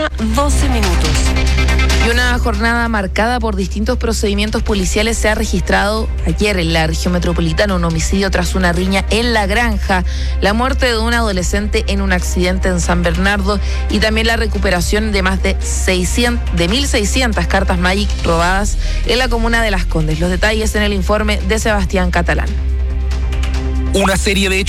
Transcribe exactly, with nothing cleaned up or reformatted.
Mañana, doce minutos. Y una jornada marcada por distintos procedimientos policiales se ha registrado ayer en la región metropolitana un homicidio tras una riña en La Granja, la muerte de un adolescente en un accidente en San Bernardo y también la recuperación de más de seiscientas, de mil seiscientas cartas Magic robadas en la comuna de Las Condes. Los detalles en el informe de Sebastián Catalán. Una serie de